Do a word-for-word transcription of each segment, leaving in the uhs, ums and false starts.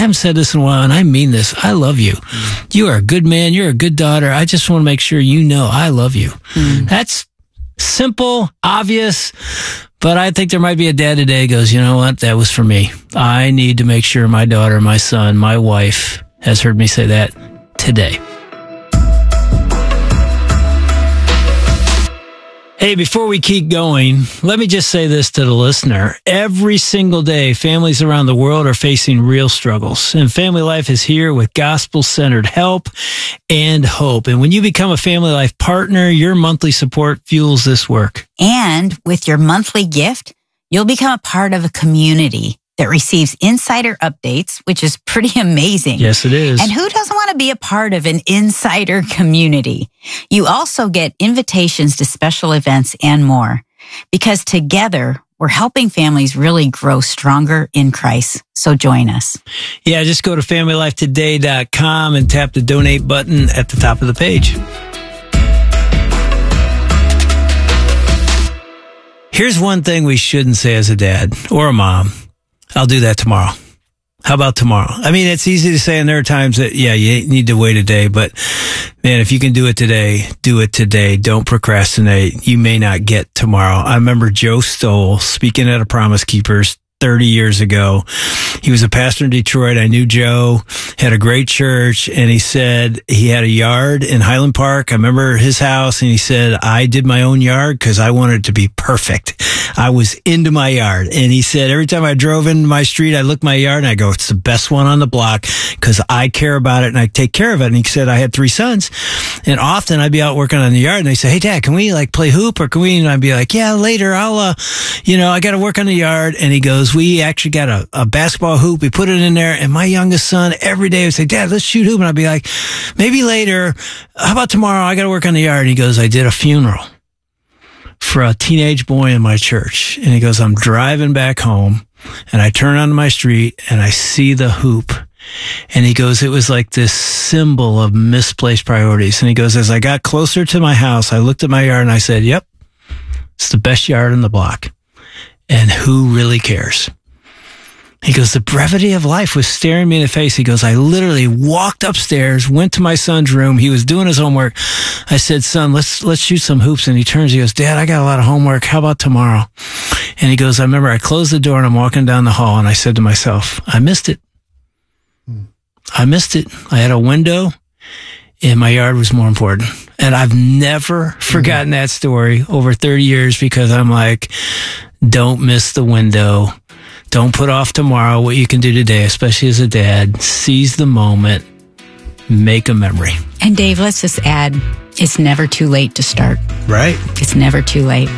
haven't said this in a while, and I mean this. I love you. Mm. You are a good man. You're a good daughter. I just want to make sure you know I love you. Mm. That's simple, obvious, but I think there might be a dad today who goes, you know what? That was for me. I need to make sure my daughter, my son, my wife has heard me say that today. Hey, before we keep going, let me just say this to the listener. Every single day, families around the world are facing real struggles, and Family Life is here with gospel-centered help and hope. And when you become a Family Life partner, your monthly support fuels this work. And with your monthly gift, you'll become a part of a community that receives insider updates, which is pretty amazing. Yes, it is. And who doesn't want to be a part of an insider community? You also get invitations to special events and more, because together we're helping families really grow stronger in Christ. So join us. Yeah, just go to family life today dot com and tap the donate button at the top of the page. Here's one thing we shouldn't say as a dad or a mom. I'll do that tomorrow. How about tomorrow? I mean, it's easy to say, and there are times that, yeah, you need to wait a day, but man, if you can do it today, do it today. Don't procrastinate. You may not get tomorrow. I remember Joe Stoll speaking at a Promise Keepers thirty years ago. He was a pastor in Detroit. I knew Joe, had a great church, and he said he had a yard in Highland Park. I remember his house, and he said, I did my own yard because I wanted it to be perfect. I was into my yard. And he said, every time I drove into my street, I looked at my yard and I go, it's the best one on the block because I care about it and I take care of it. And he said, I had three sons, and often I'd be out working on the yard and they say, hey, Dad, can we like play hoop or can we? And I'd be like, yeah, later. I'll, uh, you know, I got to work on the yard. And he goes, we actually got a, a basketball hoop. We put it in there. And my youngest son every day would say, Dad, let's shoot hoop. And I'd be like, maybe later. How about tomorrow? I got to work on the yard. And he goes, I did a funeral for a teenage boy in my church. And he goes, I'm driving back home and I turn onto my street and I see the hoop. And he goes, it was like this symbol of misplaced priorities. And he goes, as I got closer to my house, I looked at my yard and I said, yep, it's the best yard in the block. And who really cares? He goes, the brevity of life was staring me in the face. He goes, I literally walked upstairs, went to my son's room. He was doing his homework. I said, son, let's, let's shoot some hoops. And he turns, he goes, Dad, I got a lot of homework. How about tomorrow? And he goes, I remember I closed the door and I'm walking down the hall and I said to myself, I missed it. I missed it. I had a window and my yard was more important. And I've never forgotten that story over thirty years because I'm like, don't miss the window. Don't put off tomorrow what you can do today, especially as a dad. Seize the moment. Make a memory. And Dave, let's just add, it's never too late to start. Right. It's never too late.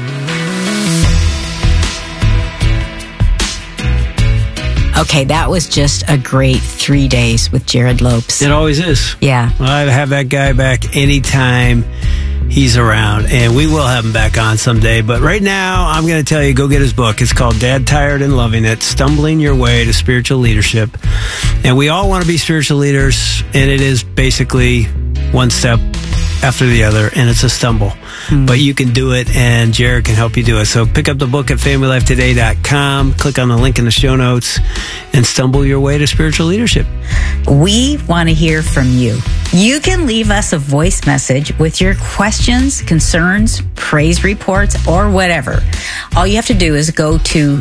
Okay, that was just a great three days with Jared Lopes. It always is. Yeah. Well, I'd have that guy back anytime he's around, and we will have him back on someday. But right now, I'm going to tell you, go get his book. It's called Dad, Tired and Loving It, Stumbling Your Way to Spiritual Leadership. And we all want to be spiritual leaders, and it is basically one step after the other, and it's a stumble. Mm. But you can do it, and Jared can help you do it. So pick up the book at family life today dot com, click on the link in the show notes, and stumble your way to spiritual leadership. We want to hear from you. You can leave us a voice message with your questions, concerns, praise reports, or whatever. All you have to do is go to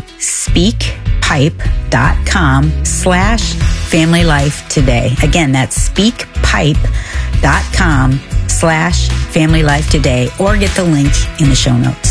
speakpipe.com slash family life today. Again, that's speakpipe.com slash family life today, or get the link in the show notes.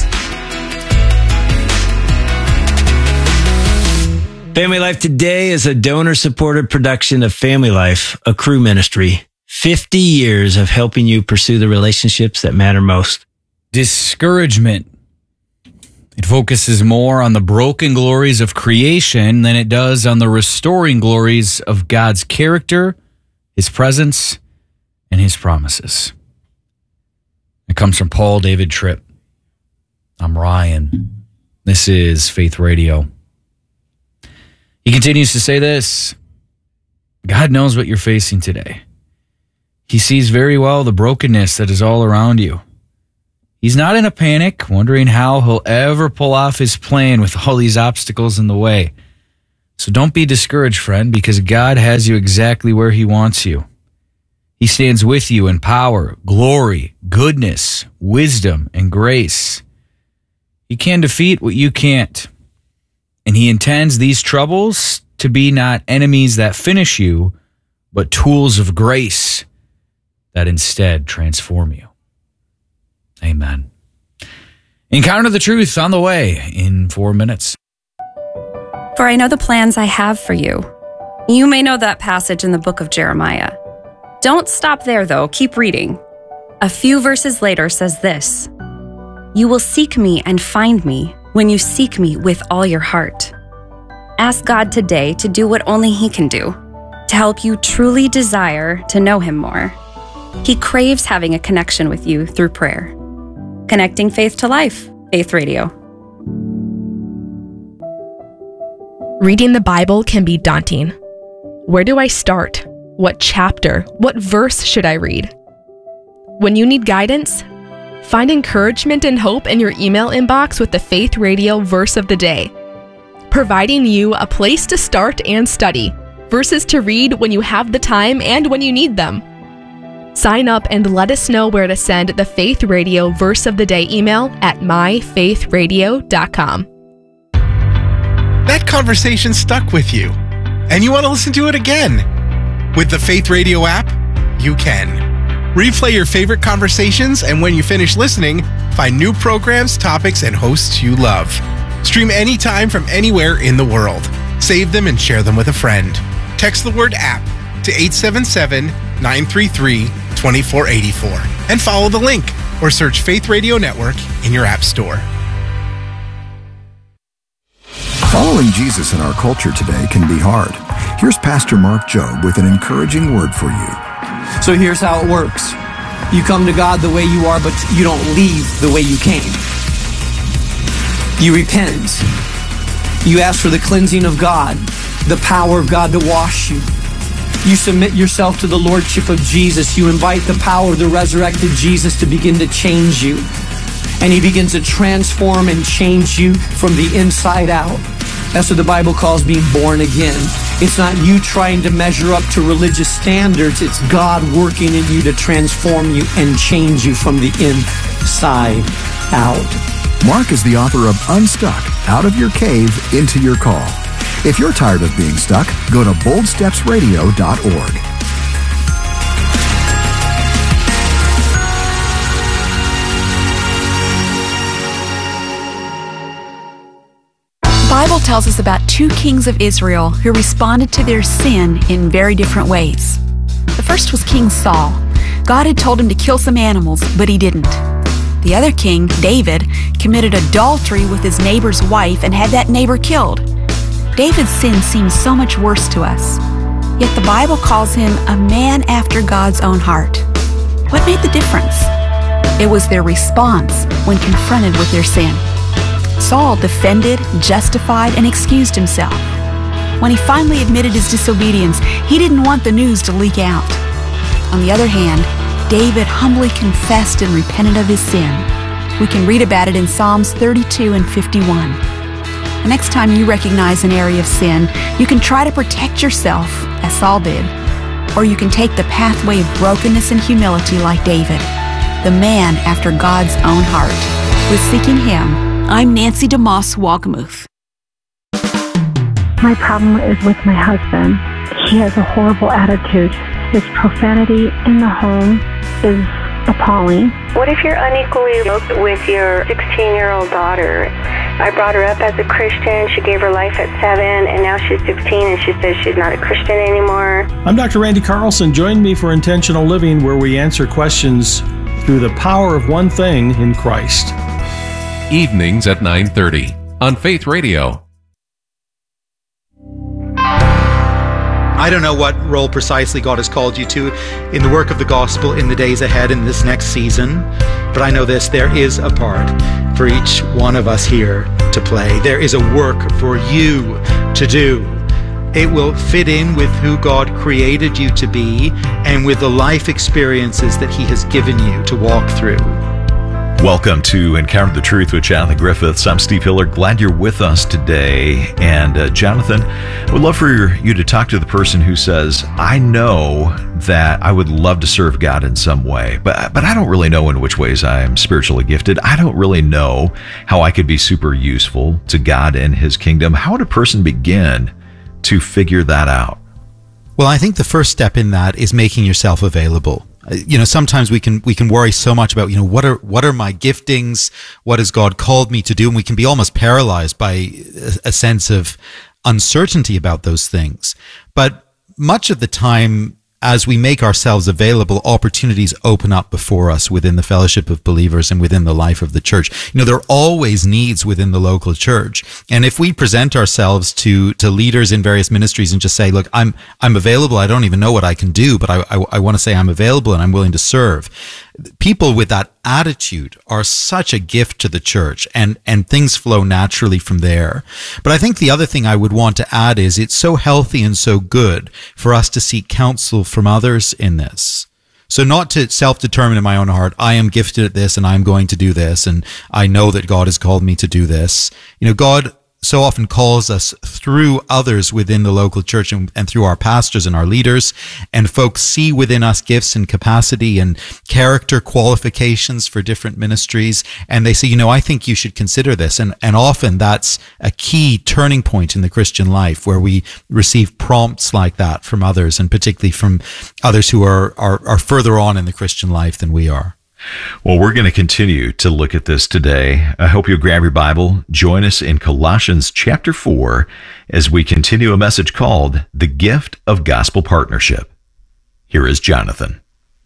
Family Life Today is a donor-supported production of Family Life, a crew ministry. fifty years of helping you pursue the relationships that matter most. Discouragement. It focuses more on the broken glories of creation than it does on the restoring glories of God's character, His presence, and His promises. It comes from Paul David Tripp. I'm Ryan. This is Faith Radio. He continues to say this: God knows what you're facing today. He sees very well the brokenness that is all around you. He's not in a panic, wondering how he'll ever pull off his plan with all these obstacles in the way. So don't be discouraged, friend, because God has you exactly where he wants you. He stands with you in power, glory, goodness, wisdom, and grace. He can defeat what you can't. And he intends these troubles to be not enemies that finish you, but tools of grace that instead transform you. Amen. Encounter the Truth on the way in four minutes. For I know the plans I have for you. You may know that passage in the book of Jeremiah. Don't stop there, though. Keep reading. A few verses later says this: You will seek me and find me when you seek me with all your heart. Ask God today to do what only He can do, to help you truly desire to know Him more. He craves having a connection with you through prayer. Connecting faith to life. Faith Radio. Reading the Bible can be daunting. Where do I start? What chapter? What verse should I read? When you need guidance, find encouragement and hope in your email inbox with the Faith Radio Verse of the Day, providing you a place to start and study, verses to read when you have the time and when you need them. Sign up and let us know where to send the Faith Radio Verse of the Day email at my faith radio dot com. That conversation stuck with you, and you want to listen to it again. With the Faith Radio app, you can. Replay your favorite conversations, and when you finish listening, find new programs, topics, and hosts you love. Stream anytime from anywhere in the world. Save them and share them with a friend. Text the word app to eight seven seven, nine three three, two four eight four and follow the link or search Faith Radio Network in your app store. Following Jesus in our culture today can be hard. Here's Pastor Mark Jobe with an encouraging word for you. So here's how it works. You come to God the way you are, but you don't leave the way you came. You repent. You ask for the cleansing of God, the power of God to wash you. You submit yourself to the Lordship of Jesus. You invite the power of the resurrected Jesus to begin to change you. And He begins to transform and change you from the inside out. That's what the Bible calls being born again. It's not you trying to measure up to religious standards. It's God working in you to transform you and change you from the inside out. Mark is the author of Unstuck, Out of Your Cave, Into Your Call. If you're tired of being stuck, go to bold steps radio dot org. The Bible tells us about two kings of Israel who responded to their sin in very different ways. The first was King Saul. God had told him to kill some animals, but he didn't. The other king, David, committed adultery with his neighbor's wife and had that neighbor killed. David's sin seems so much worse to us, yet the Bible calls him a man after God's own heart. What made the difference? It was their response when confronted with their sin. Saul defended, justified, and excused himself. When he finally admitted his disobedience, he didn't want the news to leak out. On the other hand, David humbly confessed and repented of his sin. We can read about it in Psalms thirty-two and fifty-one. The next time you recognize an area of sin, you can try to protect yourself, as Saul did, or you can take the pathway of brokenness and humility like David, the man after God's own heart. With Seeking Him, I'm Nancy DeMoss Walgamuth. My problem is with my husband. He has a horrible attitude. His profanity in the home is appalling. What if you're unequally yoked with your sixteen-year-old daughter? I brought her up as a Christian. She gave her life at seven, and now she's sixteen, and she says she's not a Christian anymore. I'm Doctor Randy Carlson. Join me for Intentional Living, where we answer questions through the power of one thing in Christ. Evenings at nine thirty on Faith Radio. I don't know what role precisely God has called you to in the work of the gospel in the days ahead in this next season, but I know this: there is a part for each one of us here to play. There is a work for you to do. It will fit in with who God created you to be and with the life experiences that He has given you to walk through. Welcome to Encounter the Truth with Jonathan Griffiths. I'm Steve Hiller. Glad you're with us today. And uh, Jonathan, I would love for you to talk to the person who says, I know that I would love to serve God in some way, but, but I don't really know in which ways I am spiritually gifted. I don't really know how I could be super useful to God and His kingdom. How would a person begin to figure that out? Well, I think the first step in that is making yourself available. You know, sometimes we can we can worry so much about, you know, what are what are my giftings? What has God called me to do? And we can be almost paralyzed by a, a sense of uncertainty about those things. But much of the time, as we make ourselves available, opportunities open up before us within the fellowship of believers and within the life of the church. You know, there are always needs within the local church. And if we present ourselves to, to leaders in various ministries and just say, look, I'm, I'm available. I don't even know what I can do, but I, I, I want to say I'm available and I'm willing to serve. People with that attitude are such a gift to the church, and, and things flow naturally from there. But I think the other thing I would want to add is it's so healthy and so good for us to seek counsel from others in this. So not to self-determine in my own heart, I am gifted at this and I'm going to do this, and I know that God has called me to do this. You know, God so often calls us through others within the local church and, and through our pastors and our leaders, and folks see within us gifts and capacity and character qualifications for different ministries, and they say, you know, I think you should consider this. And, and often that's a key turning point in the Christian life where we receive prompts like that from others, and particularly from others who are, are, are further on in the Christian life than we are. Well, we're going to continue to look at this today. I hope you'll grab your Bible. Join us in Colossians chapter four as we continue a message called The Gift of Gospel Partnership. Here is Jonathan.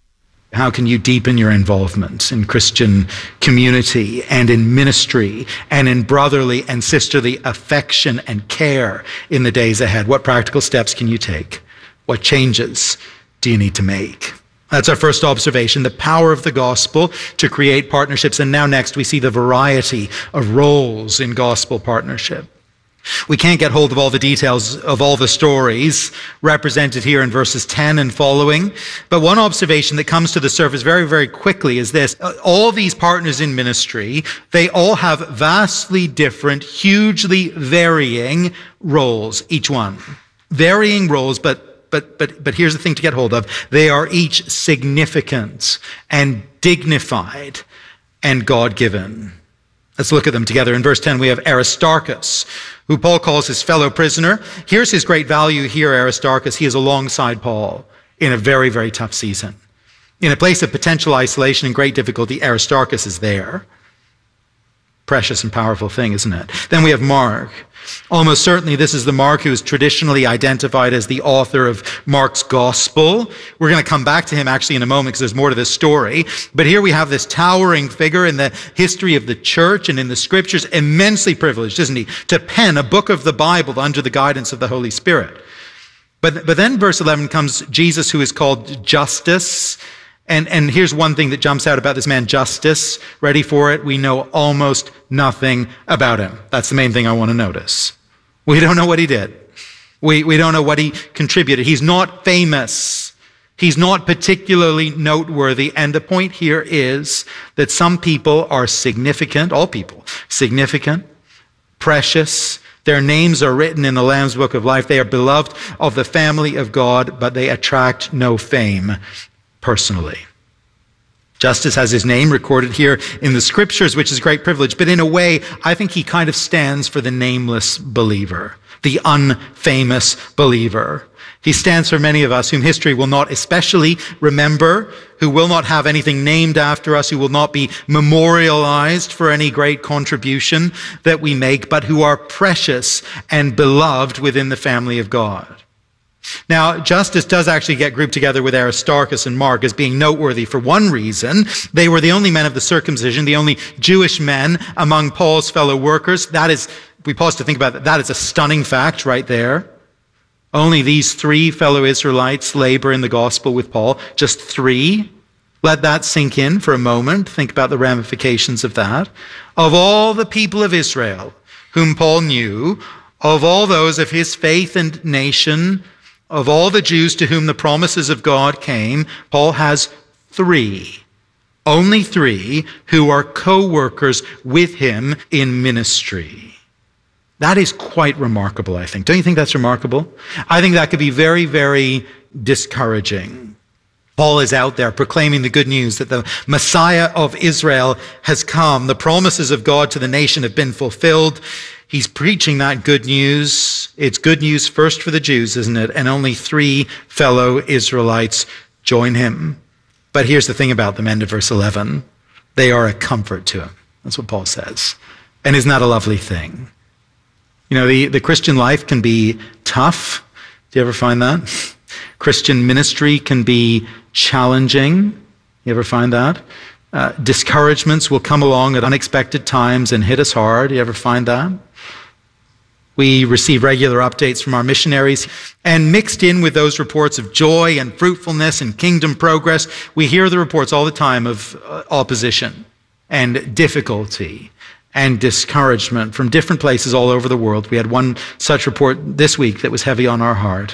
How can you deepen your involvement in Christian community and in ministry and in brotherly and sisterly affection and care in the days ahead? What practical steps can you take? What changes do you need to make? That's our first observation, the power of the gospel to create partnerships. And now next, we see the variety of roles in gospel partnership. We can't get hold of all the details of all the stories represented here in verses ten and following. But one observation that comes to the surface very, very quickly is this. All these partners in ministry, they all have vastly different, hugely varying roles, each one. Varying roles, but But, but, but here's the thing to get hold of. They are each significant and dignified and God-given. Let's look at them together. In verse ten, we have Aristarchus, who Paul calls his fellow prisoner. Here's his great value here, Aristarchus. He is alongside Paul in a very, very tough season. In a place of potential isolation and great difficulty, Aristarchus is there. Precious and powerful thing, isn't it? Then we have Mark. Almost certainly this is the Mark who is traditionally identified as the author of Mark's gospel. We're going to come back to him actually in a moment because there's more to this story. But here we have this towering figure in the history of the church and in the scriptures, immensely privileged, isn't he, to pen a book of the Bible under the guidance of the Holy Spirit. But, but then verse eleven comes Jesus, who is called Justus. And, and here's one thing that jumps out about this man, Justus. Ready for it? We know almost nothing about him. That's the main thing I want to notice. We don't know what he did. We, we don't know what he contributed. He's not famous. He's not particularly noteworthy. And the point here is that some people are significant, all people, significant, precious. Their names are written in the Lamb's Book of Life. They are beloved of the family of God, but they attract no fame personally. Justus has his name recorded here in the scriptures, which is a great privilege. But in a way, I think he kind of stands for the nameless believer, the unfamous believer. He stands for many of us whom history will not especially remember, who will not have anything named after us, who will not be memorialized for any great contribution that we make, but who are precious and beloved within the family of God. Now, Justus does actually get grouped together with Aristarchus and Mark as being noteworthy for one reason. They were the only men of the circumcision, the only Jewish men among Paul's fellow workers. That is, if we pause to think about that, that is a stunning fact right there. Only these three fellow Israelites labor in the gospel with Paul. Just three. Let that sink in for a moment. Think about the ramifications of that. Of all the people of Israel whom Paul knew, of all those of his faith and nation, of all the Jews to whom the promises of God came, Paul has three Only three who are co-workers with him in ministry. That is quite remarkable, I think. Don't you think that's remarkable? I think that could be very, very discouraging. Paul is out there proclaiming the good news that the Messiah of Israel has come. The promises of God to the nation have been fulfilled. He's preaching that good news. It's good news first for the Jews, isn't it? And only three fellow Israelites join him. But here's the thing about them, end of verse eleven. They are a comfort to him. That's what Paul says. And isn't that a lovely thing? You know, the, the Christian life can be tough. Do you ever find that? Christian ministry can be challenging. You ever find that? Uh, discouragements will come along at unexpected times and hit us hard. You ever find that? We receive regular updates from our missionaries, and mixed in with those reports of joy and fruitfulness and kingdom progress, we hear the reports all the time of uh, opposition and difficulty and discouragement from different places all over the world. We had one such report this week that was heavy on our heart.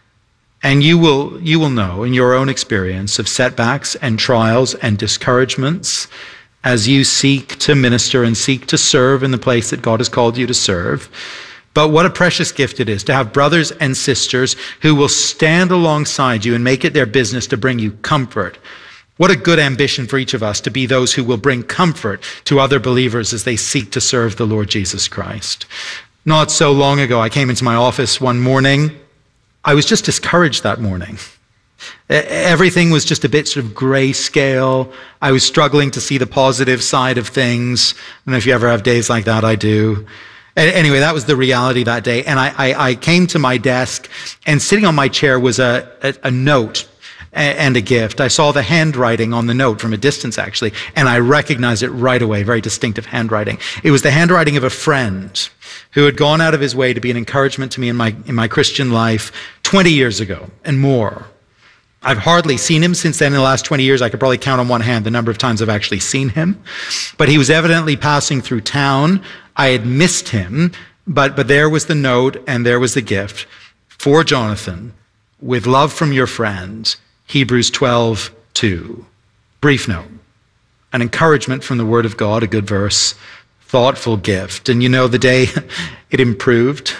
And you will, you will know in your own experience of setbacks and trials and discouragements as you seek to minister and seek to serve in the place that God has called you to serve. But what a precious gift it is to have brothers and sisters who will stand alongside you and make it their business to bring you comfort. What a good ambition for each of us to be those who will bring comfort to other believers as they seek to serve the Lord Jesus Christ. Not so long ago, I came into my office one morning. I was just discouraged that morning. Everything was just a bit sort of grayscale. I was struggling to see the positive side of things. I don't know if you ever have days like that. I do. Anyway, that was the reality that day. And I, I, I came to my desk, and sitting on my chair was a, a, a note and a gift. I saw the handwriting on the note from a distance, actually, and I recognized it right away. Very distinctive handwriting. It was the handwriting of a friend who had gone out of his way to be an encouragement to me in my, in my Christian life twenty years ago and more. I've hardly seen him since then. In the last twenty years, I could probably count on one hand the number of times I've actually seen him. But he was evidently passing through town. I had missed him, but, but there was the note and there was the gift. For Jonathan, with love from your friend, Hebrews twelve two. Brief note. An encouragement from the Word of God, a good verse, thoughtful gift. And you know, the day it improved,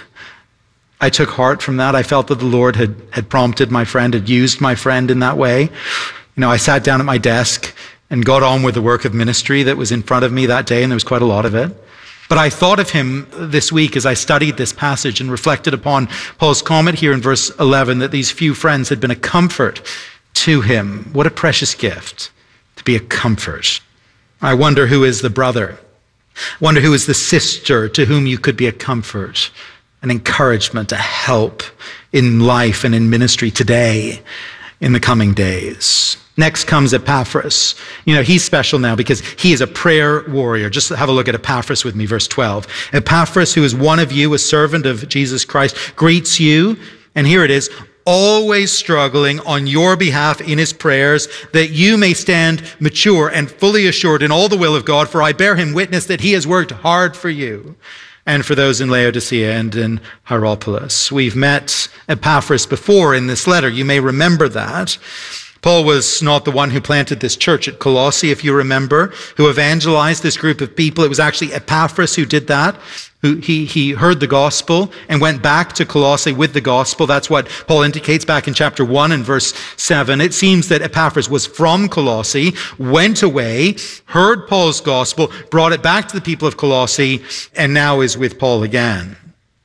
I took heart from that. I felt that the Lord had, had prompted my friend, had used my friend in that way. You know, I sat down at my desk and got on with the work of ministry that was in front of me that day, and there was quite a lot of it. But I thought of him this week as I studied this passage and reflected upon Paul's comment here in verse eleven that these few friends had been a comfort to him. What a precious gift to be a comfort. I wonder who is the brother. I wonder who is the sister to whom you could be a comfort, an encouragement, a help in life and in ministry today, in the coming days. Next comes Epaphras. You know, he's special now because he is a prayer warrior. Just have a look at Epaphras with me, verse twelve. Epaphras, who is one of you, a servant of Jesus Christ, greets you. And here it is, always struggling on your behalf in his prayers, that you may stand mature and fully assured in all the will of God, for I bear him witness that he has worked hard for you and for those in Laodicea and in Hierapolis. We've met Epaphras before in this letter. You may remember that. Paul was not the one who planted this church at Colossae, if you remember, who evangelized this group of people. It was actually Epaphras who did that. Who he, he heard the gospel and went back to Colossae with the gospel. That's what Paul indicates back in chapter one and verse seven. It seems that Epaphras was from Colossae, went away, heard Paul's gospel, brought it back to the people of Colossae, and now is with Paul again.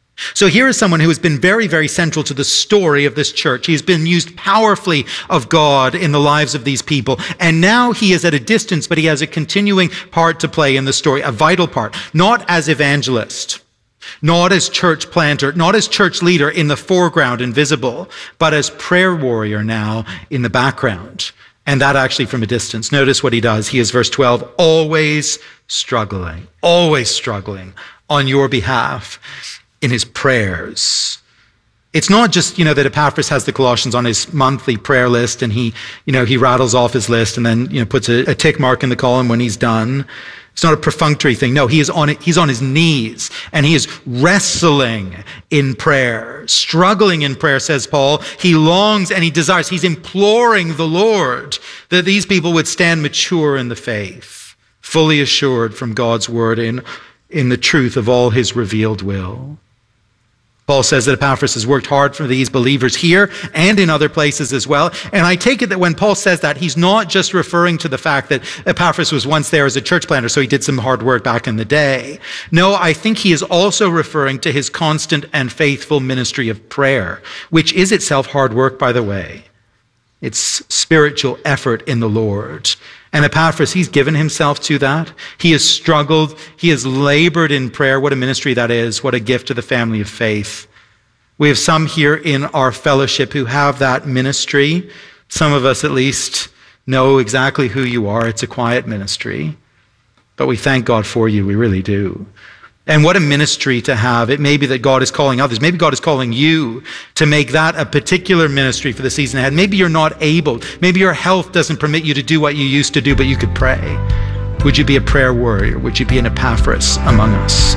So here is someone who has been very, very central to the story of this church. He's been used powerfully of God in the lives of these people. And now he is at a distance, but he has a continuing part to play in the story, a vital part, not as evangelist, not as church planter, not as church leader in the foreground and visible, but as prayer warrior now in the background. And that actually from a distance. Notice what he does. He is, verse twelve, always struggling, always struggling on your behalf in his prayers. It's not just, you know, that Epaphras has the Colossians on his monthly prayer list and he, you know, he rattles off his list and then, you know, puts a, a tick mark in the column when he's done. It's not a perfunctory thing. No, he is on it. He's on his knees and he is wrestling in prayer, struggling in prayer, says Paul. He longs and he desires. He's imploring the Lord that these people would stand mature in the faith, fully assured from God's word in, in the truth of all his revealed will. Paul says that Epaphras has worked hard for these believers here and in other places as well. And I take it that when Paul says that, he's not just referring to the fact that Epaphras was once there as a church planter, so he did some hard work back in the day. No, I think he is also referring to his constant and faithful ministry of prayer, which is itself hard work, by the way. It's spiritual effort in the Lord. And Epaphras, he's given himself to that. He has struggled. He has labored in prayer. What a ministry that is. What a gift to the family of faith. We have some here in our fellowship who have that ministry. Some of us at least know exactly who you are. It's a quiet ministry. But we thank God for you. We really do. And what a ministry to have. It may be that God is calling others. Maybe God is calling you to make that a particular ministry for the season ahead. Maybe you're not able. Maybe your health doesn't permit you to do what you used to do, but you could pray. Would you be a prayer warrior? Would you be an Epaphras among us?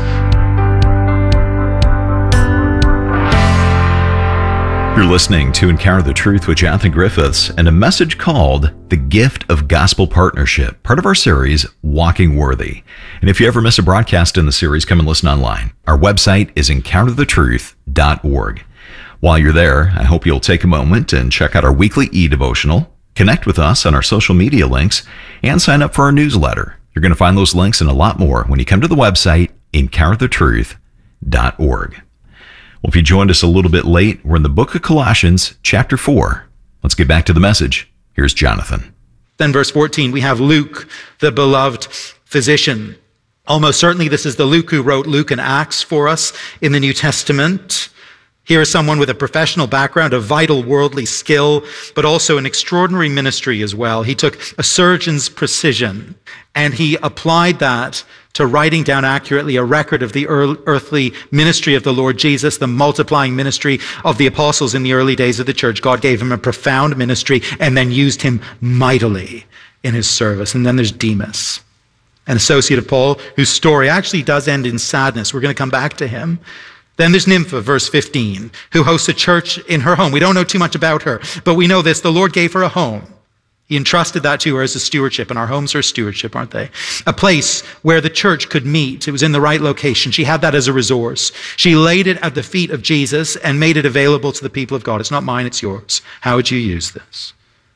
You're listening to Encounter the Truth with Jonathan Griffiths and a message called The Gift of Gospel Partnership, part of our series, Walking Worthy. And if you ever miss a broadcast in the series, come and listen online. Our website is encounter the truth dot org. While you're there, I hope you'll take a moment and check out our weekly e-devotional, connect with us on our social media links, and sign up for our newsletter. You're going to find those links and a lot more when you come to the website, encounter the truth dot org. Well, if you joined us a little bit late, we're in the book of Colossians, chapter four. Let's get back to the message. Here's Jonathan. Then verse fourteen, we have Luke, the beloved physician. Almost certainly this is the Luke who wrote Luke and Acts for us in the New Testament. Here is someone with a professional background, a vital worldly skill, but also an extraordinary ministry as well. He took a surgeon's precision and he applied that to writing down accurately a record of the earthly ministry of the Lord Jesus, the multiplying ministry of the apostles in the early days of the church. God gave him a profound ministry and then used him mightily in his service. And then there's Demas, an associate of Paul, whose story actually does end in sadness. We're going to come back to him. Then there's Nympha, verse fifteen, who hosts a church in her home. We don't know too much about her, but we know this. The Lord gave her a home. He entrusted that to her as a stewardship, and our homes are a stewardship, aren't they? A place where the church could meet. It was in the right location. She had that as a resource. She laid it at the feet of Jesus and made it available to the people of God. It's not mine, it's yours. How would you use this?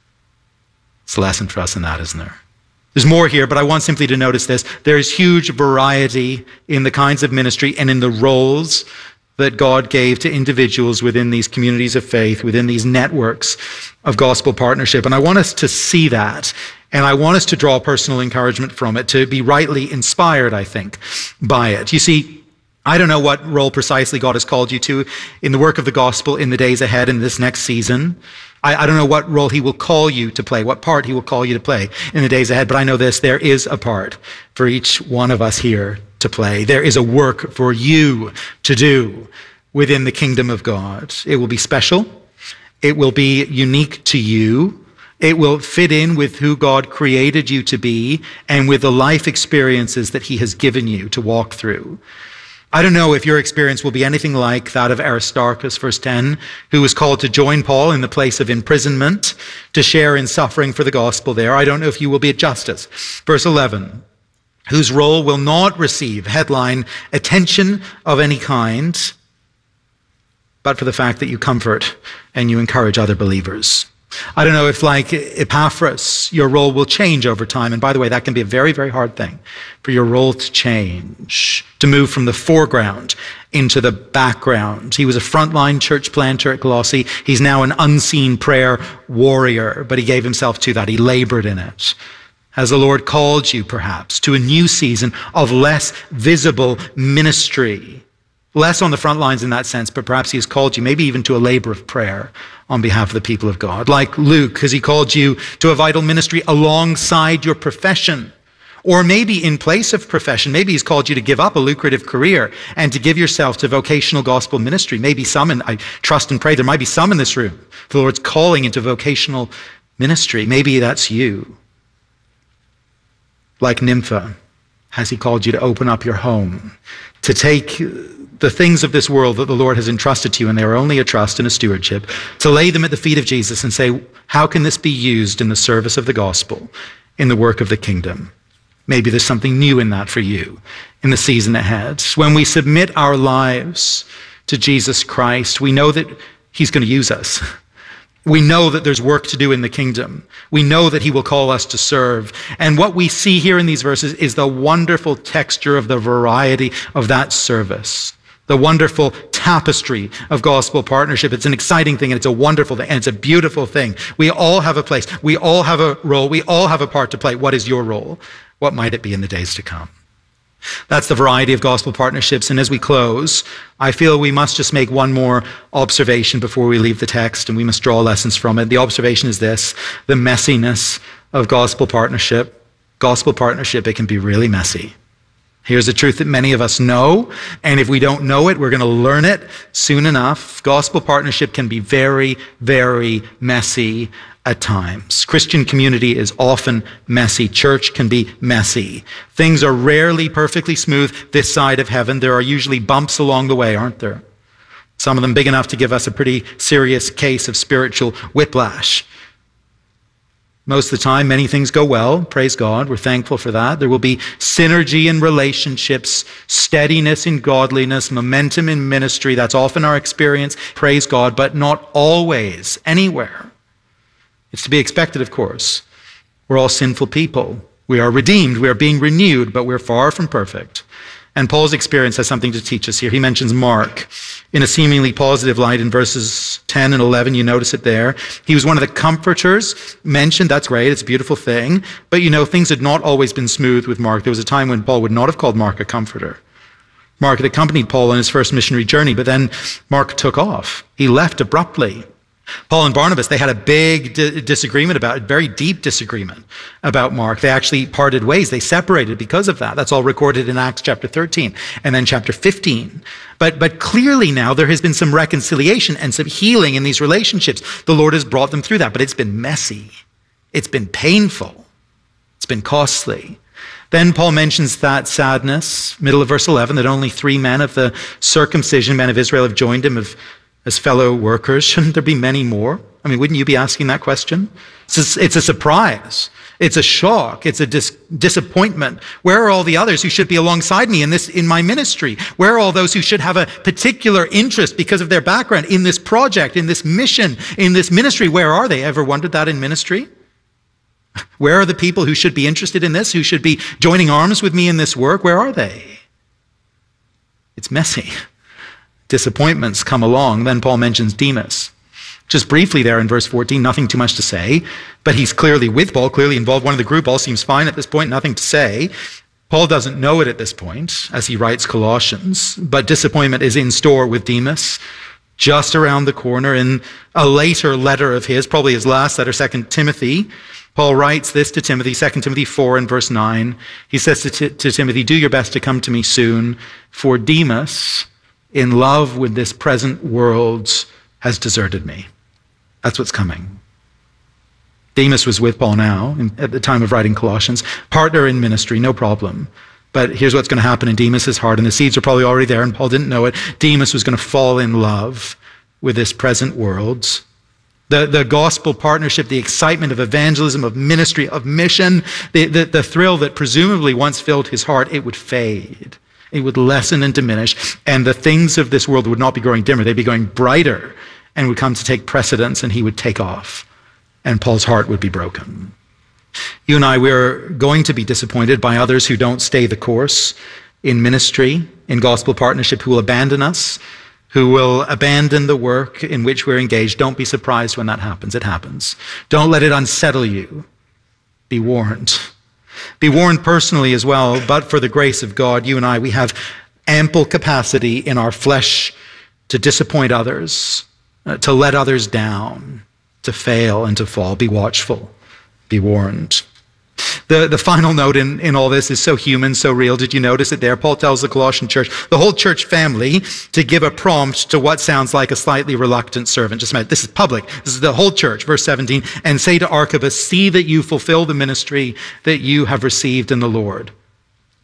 It's a lesson for us in that, isn't there? There's more here, but I want simply to notice this. There is huge variety in the kinds of ministry and in the roles that God gave to individuals within these communities of faith, within these networks of gospel partnership. And I want us to see that. And I want us to draw personal encouragement from it, to be rightly inspired, I think, by it. You see, I don't know what role precisely God has called you to in the work of the gospel in the days ahead, in this next season. I, I don't know what role he will call you to play, what part he will call you to play in the days ahead. But I know this, there is a part for each one of us here to play. There is a work for you to do within the kingdom of God. It will be special. It will be unique to you. It will fit in with who God created you to be and with the life experiences that he has given you to walk through. I don't know if your experience will be anything like that of Aristarchus, verse ten, who was called to join Paul in the place of imprisonment, to share in suffering for the gospel there. I don't know if you will be at Justus, verse eleven, whose role will not receive headline attention of any kind, but for the fact that you comfort and you encourage other believers. I don't know if, like Epaphras, your role will change over time. And by the way, that can be a very, very hard thing for your role to change, to move from the foreground into the background. He was a frontline church planter at Colossae. He's now an unseen prayer warrior, but he gave himself to that. He labored in it. Has the Lord called you, perhaps, to a new season of less visible ministry? Less on the front lines in that sense, but perhaps he has called you maybe even to a labor of prayer on behalf of the people of God. Like Luke, has he called you to a vital ministry alongside your profession? Or maybe in place of profession, maybe he's called you to give up a lucrative career and to give yourself to vocational gospel ministry. Maybe some, and I trust and pray there might be some in this room, the Lord's calling into vocational ministry. Maybe that's you. Like Nympha, has he called you to open up your home, to take the things of this world that the Lord has entrusted to you, and they are only a trust and a stewardship, to lay them at the feet of Jesus and say, how can this be used in the service of the gospel, in the work of the kingdom? Maybe there's something new in that for you in the season ahead. When we submit our lives to Jesus Christ, we know that he's going to use us. We know that there's work to do in the kingdom. We know that he will call us to serve. And what we see here in these verses is the wonderful texture of the variety of that service, the wonderful tapestry of gospel partnership. It's an exciting thing, and it's a wonderful thing, and it's a beautiful thing. We all have a place. We all have a role. We all have a part to play. What is your role? What might it be in the days to come? That's the variety of gospel partnerships. And as we close, I feel we must just make one more observation before we leave the text, and we must draw lessons from it. The observation is this: the messiness of gospel partnership. Gospel partnership, it can be really messy. Here's a truth that many of us know, and if we don't know it, we're going to learn it soon enough. Gospel partnership can be very, very messy at times. Christian community is often messy. Church can be messy. Things are rarely perfectly smooth this side of heaven. There are usually bumps along the way, aren't there? Some of them big enough to give us a pretty serious case of spiritual whiplash. Most of the time, many things go well. Praise God. We're thankful for that. There will be synergy in relationships, steadiness in godliness, momentum in ministry. That's often our experience. Praise God, but not always, anywhere. It's to be expected, of course. We're all sinful people. We are redeemed. We are being renewed, but we're far from perfect. And Paul's experience has something to teach us here. He mentions Mark in a seemingly positive light in verses ten and eleven. You notice it there. He was one of the comforters mentioned. That's great. It's a beautiful thing. But you know, things had not always been smooth with Mark. There was a time when Paul would not have called Mark a comforter. Mark had accompanied Paul on his first missionary journey, but then Mark took off. He left abruptly. Paul and Barnabas, they had a big di- disagreement about it, very deep disagreement about Mark. They actually parted ways. They separated because of that. That's all recorded in Acts chapter thirteen and then chapter fifteen. But, but clearly now there has been some reconciliation and some healing in these relationships. The Lord has brought them through that, but it's been messy. It's been painful. It's been costly. Then Paul mentions that sadness, middle of verse eleven, that only three men of the circumcision, men of Israel, have joined him of as fellow workers. Shouldn't there be many more? I mean, wouldn't you be asking that question? It's a, it's a surprise. It's a shock. It's a dis- disappointment. Where are all the others who should be alongside me in this, in my ministry? Where are all those who should have a particular interest because of their background in this project, in this mission, in this ministry? Where are they? Ever wondered that in ministry? Where are the people who should be interested in this, who should be joining arms with me in this work? Where are they? It's messy. Disappointments come along. Then Paul mentions Demas. Just briefly there in verse fourteen, nothing too much to say, but he's clearly with Paul, clearly involved. One of the group, all seems fine at this point, nothing to say. Paul doesn't know it at this point as he writes Colossians, but disappointment is in store with Demas just around the corner. In a later letter of his, probably his last letter, Second Timothy, Paul writes this to Timothy, Second Timothy four and verse nine. He says to, T- to Timothy, do your best to come to me soon, for Demas, in love with this present world, has deserted me. That's what's coming. Demas was with Paul now in, at the time of writing Colossians, partner in ministry, no problem. But here's what's going to happen in Demas's heart, and the seeds are probably already there, and Paul didn't know it. Demas was going to fall in love with this present world. The, the gospel partnership, the excitement of evangelism, of ministry, of mission, the, the, the thrill that presumably once filled his heart, it would fade. It would lessen and diminish, and the things of this world would not be growing dimmer. They'd be going brighter and would come to take precedence, and he would take off, and Paul's heart would be broken. You and I, we're going to be disappointed by others who don't stay the course in ministry, in gospel partnership, who will abandon us, who will abandon the work in which we're engaged. Don't be surprised when that happens. It happens. Don't let it unsettle you. Be warned. Be warned personally as well, but for the grace of God, you and I, we have ample capacity in our flesh to disappoint others, uh, to let others down, to fail and to fall. Be watchful. Be warned. The, the final note in, in all this is so human, so real. Did you notice it there? Paul tells the Colossian church, the whole church family, to give a prompt to what sounds like a slightly reluctant servant. Just a minute. This is public. This is the whole church. Verse seventeen. And say to Archippus, see that you fulfill the ministry that you have received in the Lord.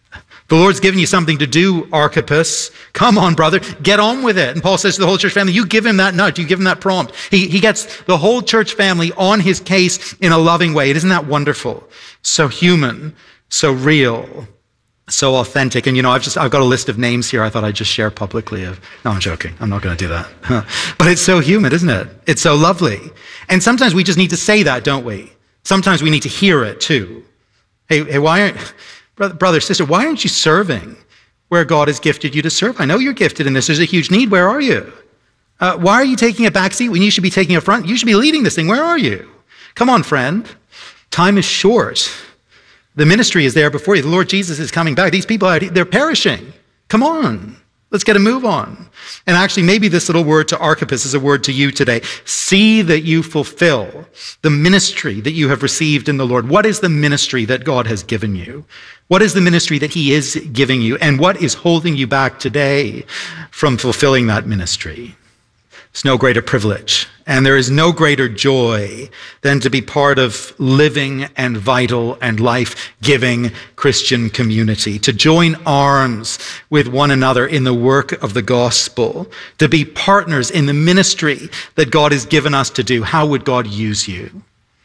The Lord's given you something to do, Archippus. Come on, brother, get on with it. And Paul says to the whole church family, you give him that nudge, you give him that prompt. He, he gets the whole church family on his case in a loving way. Isn't that wonderful? So human, so real, so authentic. And you know, I've just, I've got a list of names here I thought I'd just share publicly of, no, I'm joking. I'm not going to do that. But it's so human, isn't it? It's so lovely. And sometimes we just need to say that, don't we? Sometimes we need to hear it too. Hey, hey, why aren't, brother, brother, sister, why aren't you serving where God has gifted you to serve? I know you're gifted in this. There's a huge need. Where are you? Uh, why are you taking a back seat when you should be taking a front? You should be leading this thing. Where are you? Come on, friend. Time is short. The ministry is there before you. The Lord Jesus is coming back. These people, are, they're perishing. Come on. Let's get a move on. And actually, maybe this little word to Archippus is a word to you today. See that you fulfill the ministry that you have received in the Lord. What is the ministry that God has given you? What is the ministry that he is giving you? And what is holding you back today from fulfilling that ministry? It's no greater privilege, and there is no greater joy than to be part of living and vital and life-giving Christian community, to join arms with one another in the work of the gospel, to be partners in the ministry that God has given us to do. How would God use you?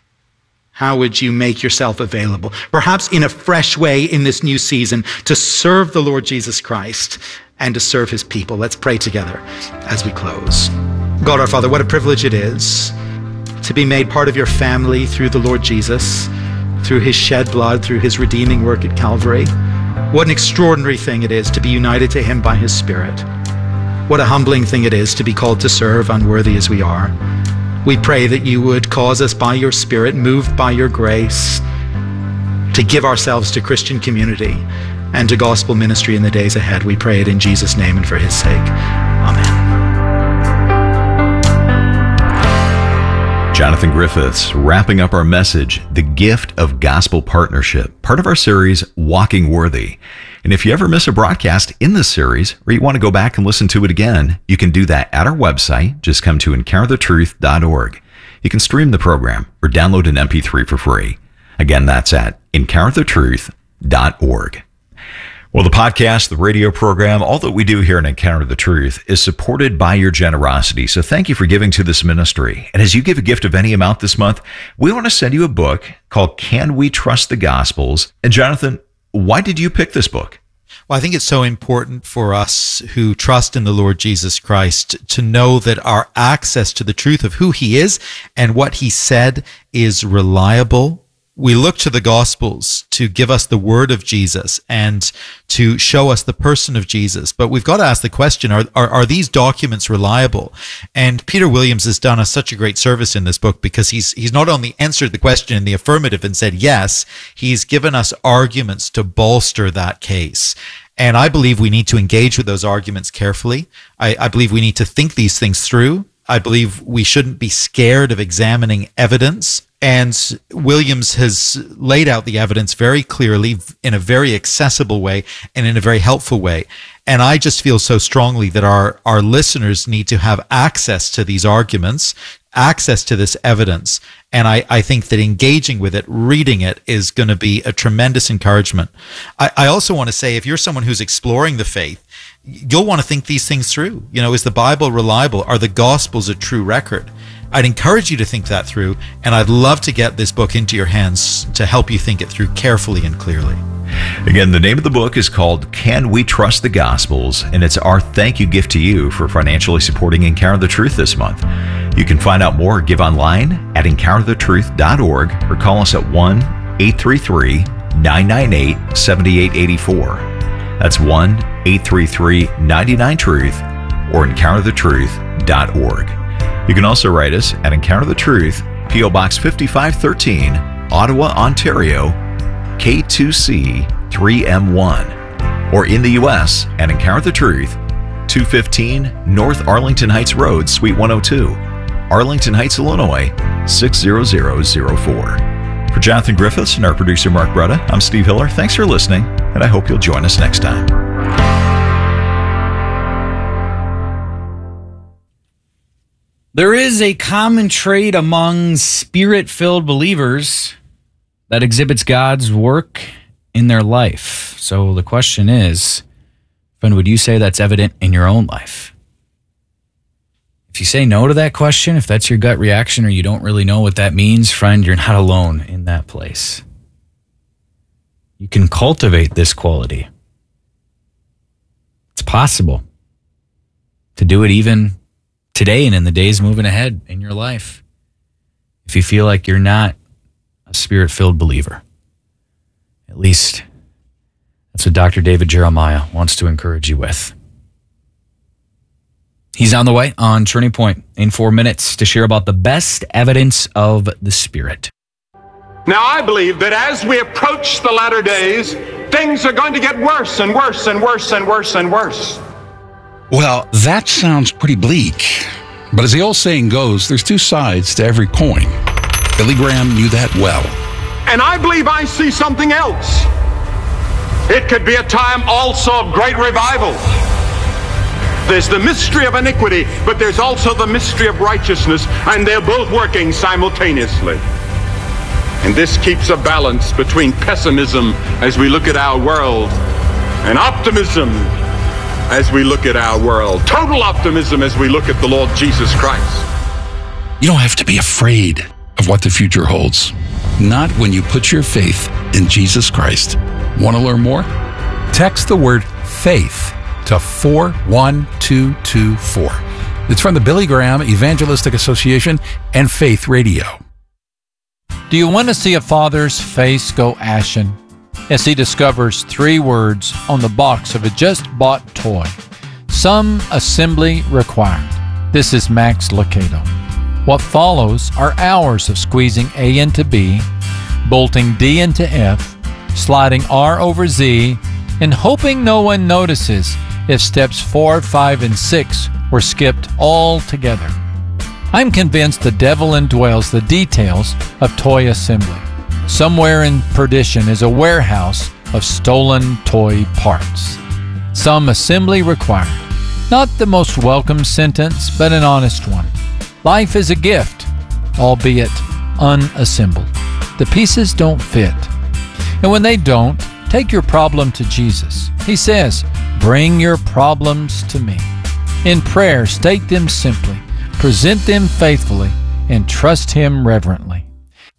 How would you make yourself available? Perhaps in a fresh way in this new season to serve the Lord Jesus Christ and to serve his people. Let's pray together as we close. God our Father, what a privilege it is to be made part of your family through the Lord Jesus, through his shed blood, through his redeeming work at Calvary. What an extraordinary thing it is to be united to him by his Spirit. What a humbling thing it is to be called to serve, unworthy as we are. We pray that you would cause us by your Spirit, moved by your grace, to give ourselves to Christian community and to gospel ministry in the days ahead. We pray it in Jesus' name and for his sake. Amen. Jonathan Griffiths wrapping up our message, The Gift of Gospel Partnership, part of our series, Walking Worthy. And if you ever miss a broadcast in this series, or you want to go back and listen to it again, you can do that at our website. Just come to encounter the truth dot org. You can stream the program or download an M P three for free. Again, that's at encounter the truth dot org. Well, the podcast, the radio program, all that we do here in Encounter the Truth is supported by your generosity. So thank you for giving to this ministry. And as you give a gift of any amount this month, we want to send you a book called Can We Trust the Gospels? And Jonathan, why did you pick this book? Well, I think it's so important for us who trust in the Lord Jesus Christ to know that our access to the truth of who he is and what he said is reliable. We look to the Gospels to give us the word of Jesus and to show us the person of Jesus. But we've got to ask the question, are, are, are these documents reliable? And Peter Williams has done us such a great service in this book because he's, he's not only answered the question in the affirmative and said yes, he's given us arguments to bolster that case. And I believe we need to engage with those arguments carefully. I, I believe we need to think these things through. I believe we shouldn't be scared of examining evidence. And Williams has laid out the evidence very clearly in a very accessible way and in a very helpful way. And I just feel so strongly that our, our listeners need to have access to these arguments, access to this evidence. And I, I think that engaging with it, reading it, is going to be a tremendous encouragement. I, I also want to say, if you're someone who's exploring the faith, you'll want to think these things through. You know, is the Bible reliable? Are the Gospels a true record? I'd encourage you to think that through, and I'd love to get this book into your hands to help you think it through carefully and clearly. Again, the name of the book is called Can We Trust the Gospels? And it's our thank you gift to you for financially supporting Encounter the Truth this month. You can find out more or give online at encounter the truth dot org or call us at one eight three three, nine nine eight, seven eight eight four. That's one eight three three, nine nine, truth or encounter the truth dot org. You can also write us at Encounter the Truth, P O Box fifty-five thirteen, Ottawa, Ontario, K two C three M one, or in the U S at Encounter the Truth, two fifteen North Arlington Heights Road, Suite one oh two, Arlington Heights, Illinois, six zero zero zero four. For Jonathan Griffiths and our producer Mark Bretta, I'm Steve Hiller. Thanks for listening, and I hope you'll join us next time. There is a common trait among spirit-filled believers that exhibits God's work in their life. So the question is, friend, would you say that's evident in your own life? If you say no to that question, if that's your gut reaction or you don't really know what that means, friend, you're not alone in that place. You can cultivate this quality. It's possible to do it even today and in the days moving ahead in your life. If you feel like you're not a spirit-filled believer, at least that's what Doctor David Jeremiah wants to encourage you with. He's on the way on Turning Point in four minutes to share about the best evidence of the Spirit. Now, I believe that as we approach the latter days, things are going to get worse and worse and worse and worse and worse. Well, that sounds pretty bleak. But as the old saying goes, there's two sides to every coin. Billy Graham knew that well. And I believe I see something else. It could be a time also of great revival. There's the mystery of iniquity, but there's also the mystery of righteousness, and they're both working simultaneously. And this keeps a balance between pessimism as we look at our world and optimism as we look at our world. Total optimism as we look at the Lord Jesus Christ. You don't have to be afraid of what the future holds. Not when you put your faith in Jesus Christ. Want to learn more? Text the word FAITH to four one two two four. It's from the Billy Graham Evangelistic Association and Faith Radio. Do you want to see a father's face go ashen as he discovers three words on the box of a just-bought toy? Some assembly required. This is Max Lucado. What follows are hours of squeezing A into B, bolting D into F, sliding R over Z, and hoping no one notices if steps four, five, and six were skipped altogether. I'm convinced the devil indwells the details of toy assembly. Somewhere in perdition is a warehouse of stolen toy parts. Some assembly required. Not the most welcome sentence, but an honest one. Life is a gift, albeit unassembled. The pieces don't fit. And when they don't, take your problem to Jesus. He says, "Bring your problems to me." In prayer, state them simply, present them faithfully, and trust Him reverently.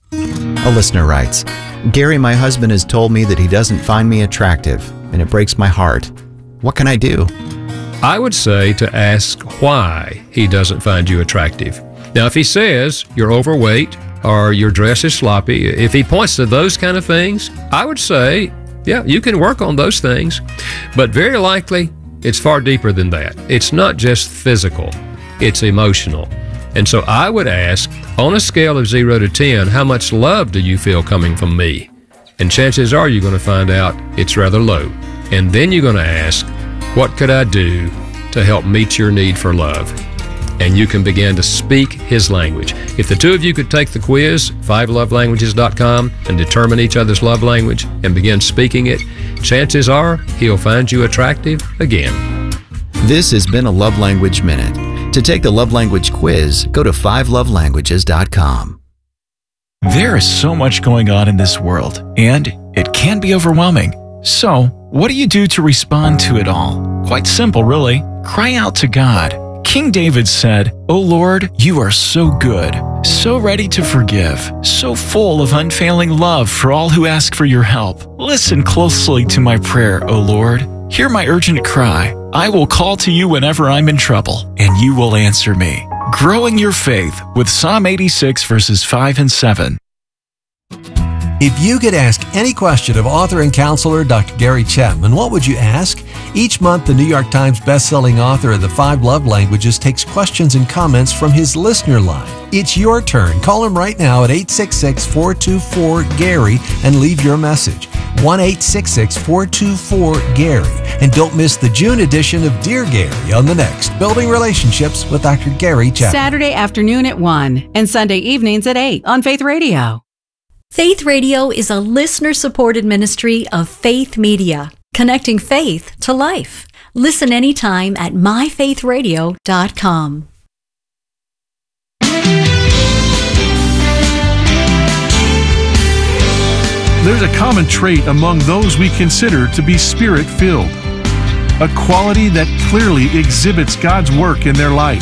A listener writes, "Gary, my husband has told me that he doesn't find me attractive, and it breaks my heart. What can I do?" I would say to ask why he doesn't find you attractive. Now, if he says you're overweight or your dress is sloppy, if he points to those kind of things, I would say, yeah, you can work on those things. But very likely, it's far deeper than that. It's not just physical, it's emotional. And so I would ask, on a scale of zero to ten, how much love do you feel coming from me? And chances are you're going to find out it's rather low. And then you're going to ask, what could I do to help meet your need for love? And you can begin to speak his language. If the two of you could take the quiz, five love languages dot com, and determine each other's love language and begin speaking it, chances are he'll find you attractive again. This has been a Love Language Minute. To take the Love Language quiz, go to five love languages dot com. There is so much going on in this world, and it can be overwhelming. So, what do you do to respond to it all? Quite simple, really. Cry out to God. King David said, "O Lord, you are so good, so ready to forgive, so full of unfailing love for all who ask for your help. Listen closely to my prayer, O Lord. Hear my urgent cry. I will call to you whenever I'm in trouble, and you will answer me." Growing your faith with Psalm eighty-six, verses five and seven. If you could ask any question of author and counselor Doctor Gary Chapman, what would you ask? Each month, the New York Times bestselling author of the Five Love Languages takes questions and comments from his listener line. It's your turn. Call him right now at eight six six, four two four, Gary and leave your message. one eight six six, four two four, Gary. And don't miss the June edition of Dear Gary on the next Building Relationships with Doctor Gary Chapman. Saturday afternoon at one and Sunday evenings at eight on Faith Radio. Faith Radio is a listener-supported ministry of Faith Media, connecting faith to life. Listen anytime at my faith radio dot com. there's a common trait among those we consider to be Spirit-filled, a quality that clearly exhibits God's work in their life.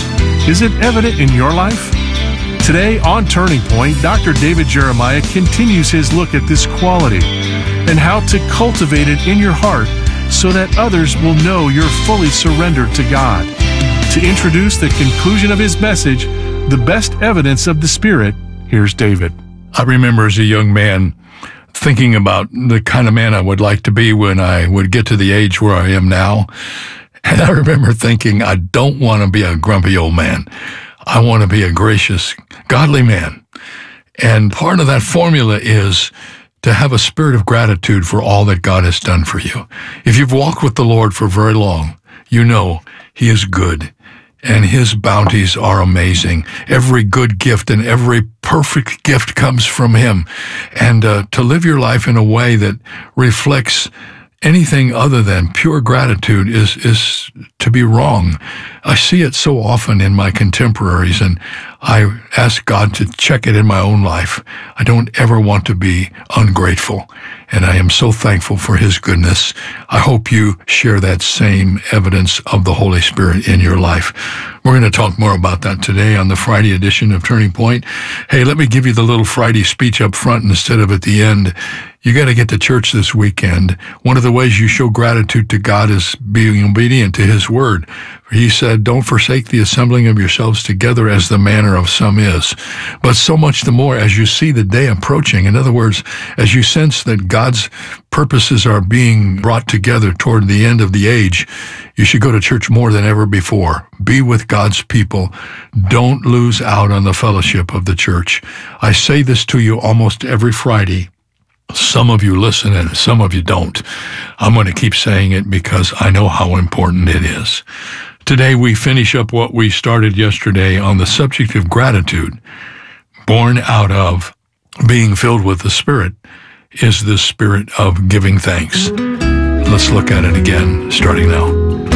Is it evident in your life? Today on Turning Point, Doctor David Jeremiah continues his look at this quality and how to cultivate it in your heart so that others will know you're fully surrendered to God. To introduce the conclusion of his message, The Best Evidence of the Spirit, here's David. I remember as a young man thinking about the kind of man I would like to be when I would get to the age where I am now. And I remember thinking, I don't want to be a grumpy old man. I want to be a gracious, godly man. And part of that formula is to have a spirit of gratitude for all that God has done for you. If you've walked with the Lord for very long, you know He is good and His bounties are amazing. Every good gift and every perfect gift comes from Him. And uh, to live your life in a way that reflects anything other than pure gratitude is is to be wrong. I see it so often in my contemporaries, and I ask God to check it in my own life. I don't ever want to be ungrateful, and I am so thankful for His goodness. I hope you share that same evidence of the Holy Spirit in your life. We're going to talk more about that today on the Friday edition of Turning Point. Hey, let me give you the little Friday speech up front instead of at the end. You got to get to church this weekend. One of the ways you show gratitude to God is being obedient to His word. He said, don't forsake the assembling of yourselves together as the manner of some is, but so much the more as you see the day approaching. In other words, as you sense that God's purposes are being brought together toward the end of the age, you should go to church more than ever before. Be with God's people. Don't lose out on the fellowship of the church. I say this to you almost every Friday. Some of you listen and some of you don't. I'm going to keep saying it because I know how important it is. Today we finish up what we started yesterday on the subject of gratitude. Born out of being filled with the Spirit is the spirit of giving thanks. Let's look at it again, starting now.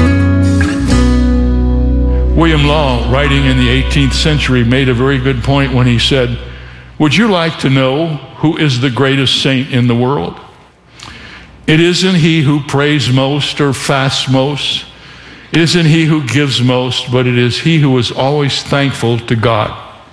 William Law, writing in the eighteenth century, made a very good point when he said, would you like to know who is the greatest saint in the world? It isn't he who prays most or fasts most. It isn't he who gives most, but it is he who is always thankful to God,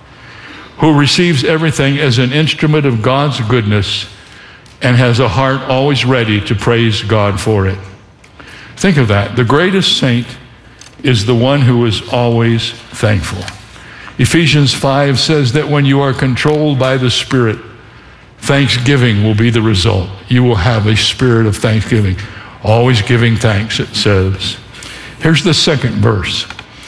who receives everything as an instrument of God's goodness and has a heart always ready to praise God for it. Think of that. The greatest saint is the one who is always thankful. Ephesians five says that when you are controlled by the Spirit, thanksgiving will be the result. You will have a spirit of thanksgiving. Always giving thanks, it says. Here's the second verse.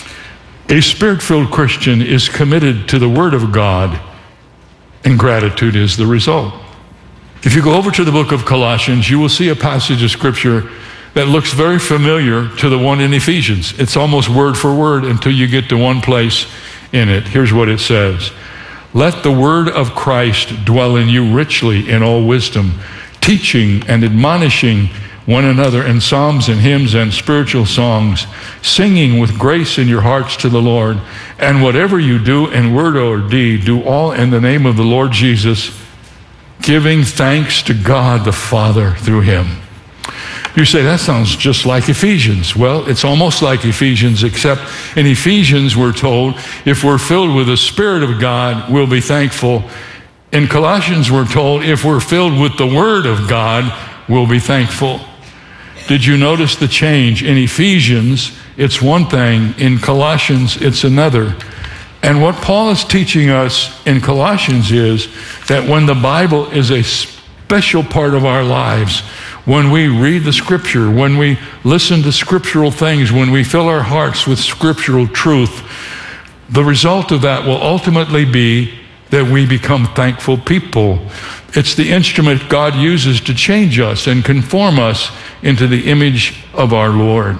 A Spirit-filled Christian is committed to the Word of God, and gratitude is the result. If you go over to the book of Colossians, you will see a passage of Scripture that looks very familiar to the one in Ephesians. It's almost word for word until you get to one place in it. Here's what it says. Let the word of Christ dwell in you richly in all wisdom, teaching and admonishing one another in psalms and hymns and spiritual songs, singing with grace in your hearts to the Lord. And whatever you do in word or deed, do all in the name of the Lord Jesus, giving thanks to God the Father through Him. You say, that sounds just like Ephesians. Well, it's almost like Ephesians, except in Ephesians we're told if we're filled with the Spirit of God, we'll be thankful. In Colossians we're told if we're filled with the Word of God, we'll be thankful. Did you notice the change? In Ephesians, it's one thing. In Colossians, it's another. And what Paul is teaching us in Colossians is that when the Bible is a special part of our lives, when we read the Scripture, when we listen to scriptural things, when we fill our hearts with scriptural truth, the result of that will ultimately be that we become thankful people. It's the instrument God uses to change us and conform us into the image of our Lord.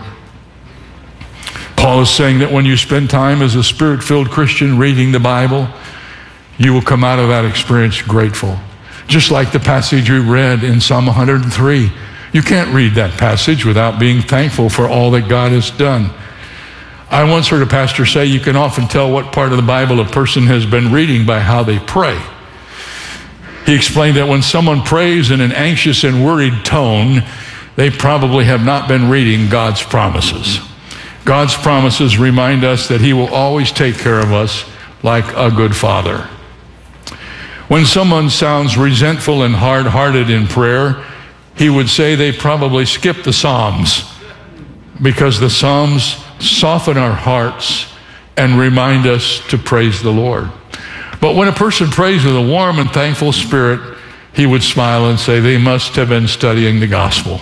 Paul is saying that when you spend time as a Spirit-filled Christian reading the Bible, you will come out of that experience grateful. Just like the passage we read in Psalm one hundred three. You can't read that passage without being thankful for all that God has done. I once heard a pastor say you can often tell what part of the Bible a person has been reading by how they pray. He explained that when someone prays in an anxious and worried tone, they probably have not been reading God's promises. God's promises remind us that He will always take care of us like a good father. When someone sounds resentful and hard-hearted in prayer, he would say they probably skip the Psalms, because the Psalms soften our hearts and remind us to praise the Lord. But when a person prays with a warm and thankful spirit, he would smile and say they must have been studying the gospel.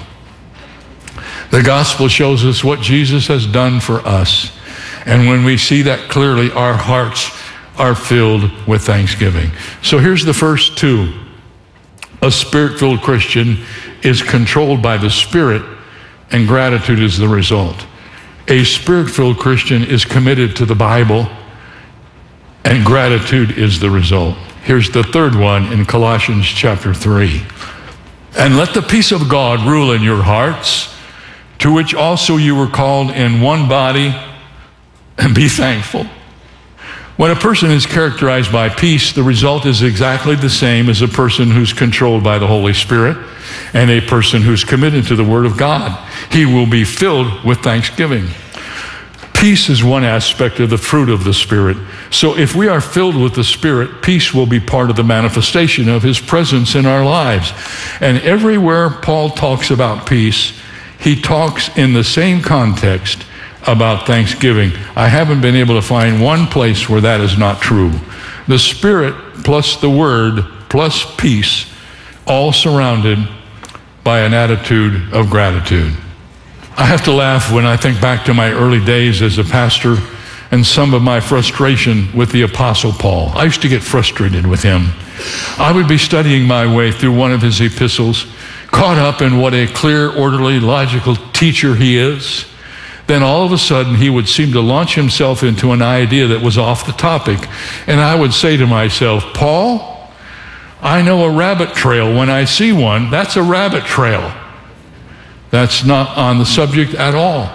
The gospel shows us what Jesus has done for us. And when we see that clearly, our hearts are filled with thanksgiving. So here's the first two. A spirit-filled Christian is controlled by the Spirit, and gratitude is the result. A spirit-filled Christian is committed to the Bible, and gratitude is the result. Here's the third one in Colossians chapter three. And let the peace of God rule in your hearts, to which also you were called in one body, and be thankful. When a person is characterized by peace, the result is exactly the same as a person who's controlled by the Holy Spirit and a person who's committed to the Word of God. He will be filled with thanksgiving. Peace is one aspect of the fruit of the Spirit. So if we are filled with the Spirit, peace will be part of the manifestation of His presence in our lives. And everywhere Paul talks about peace, he talks in the same context about thanksgiving. I haven't been able to find one place where that is not true. The Spirit plus the Word plus peace, all surrounded by an attitude of gratitude. I have to laugh when I think back to my early days as a pastor and some of my frustration with the Apostle Paul. I used to get frustrated with him. I would be studying my way through one of his epistles, caught up in what a clear, orderly, logical teacher he is. Then all of a sudden he would seem to launch himself into an idea that was off the topic. And I would say to myself, Paul, I know a rabbit trail when I see one. That's a rabbit trail. That's not on the subject at all.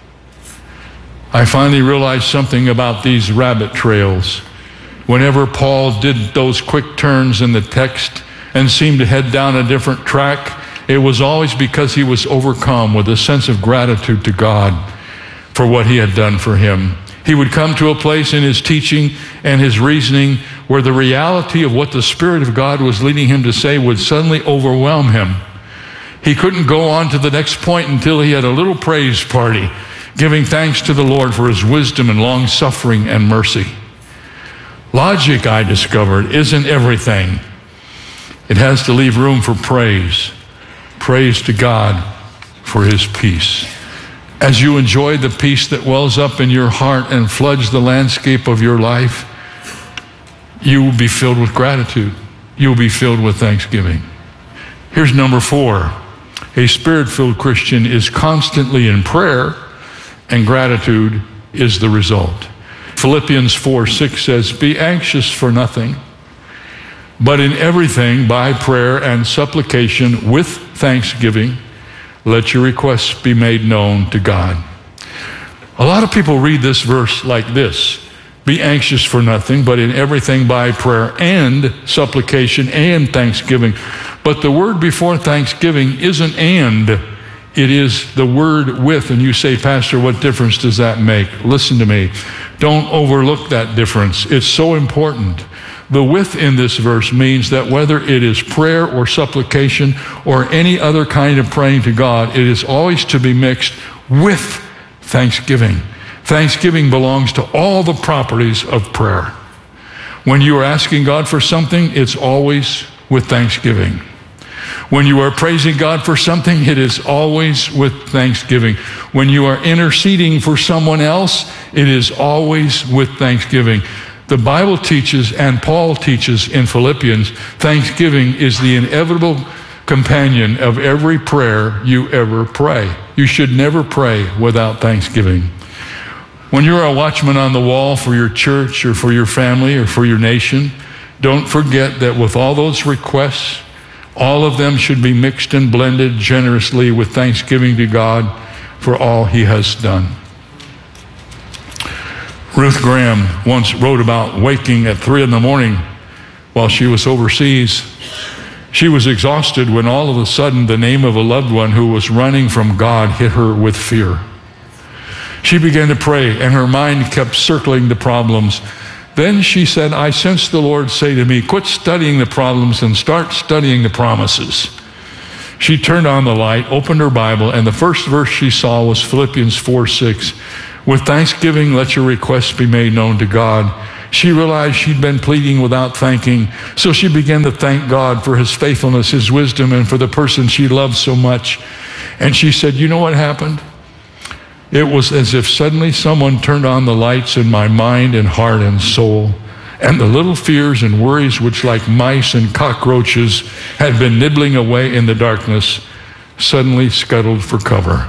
I finally realized something about these rabbit trails. Whenever Paul did those quick turns in the text and seemed to head down a different track, it was always because he was overcome with a sense of gratitude to God for what He had done for him. He would come to a place in his teaching and his reasoning where the reality of what the Spirit of God was leading him to say would suddenly overwhelm him. He couldn't go on to the next point until he had a little praise party, giving thanks to the Lord for His wisdom and long-suffering and mercy. Logic, I discovered, isn't everything. It has to leave room for praise. Praise to God for His peace. As you enjoy the peace that wells up in your heart and floods the landscape of your life, you will be filled with gratitude. You will be filled with thanksgiving. Here's number four. A Spirit-filled Christian is constantly in prayer, and gratitude is the result. Philippians four six says, be anxious for nothing, but in everything by prayer and supplication with thanksgiving, let your requests be made known to God. A lot of people read this verse like this: be anxious for nothing, but in everything by prayer and supplication and thanksgiving. But the word before thanksgiving isn't and, it is the word with. And you say, Pastor, what difference does that make? Listen to me. Don't overlook that difference. It's so important. The with in this verse means that whether it is prayer or supplication or any other kind of praying to God, it is always to be mixed with thanksgiving. Thanksgiving belongs to all the properties of prayer. When you are asking God for something, it's always with thanksgiving. When you are praising God for something, it is always with thanksgiving. When you are interceding for someone else, it is always with thanksgiving. The Bible teaches, and Paul teaches in Philippians, thanksgiving is the inevitable companion of every prayer you ever pray. You should never pray without thanksgiving. When you're a watchman on the wall for your church or for your family or for your nation, don't forget that with all those requests, all of them should be mixed and blended generously with thanksgiving to God for all He has done. Ruth Graham once wrote about waking at three in the morning while she was overseas. She was exhausted when all of a sudden the name of a loved one who was running from God hit her with fear. She began to pray, and her mind kept circling the problems. Then she said, I sensed the Lord say to me, quit studying the problems and start studying the promises. She turned on the light, opened her Bible, and the first verse she saw was Philippians four six. With thanksgiving, let your requests be made known to God. She realized she'd been pleading without thanking, so she began to thank God for his faithfulness, his wisdom, and for the person she loved so much. And she said, you know what happened? It was as if suddenly someone turned on the lights in my mind and heart and soul, and the little fears and worries which like mice and cockroaches had been nibbling away in the darkness suddenly scuttled for cover.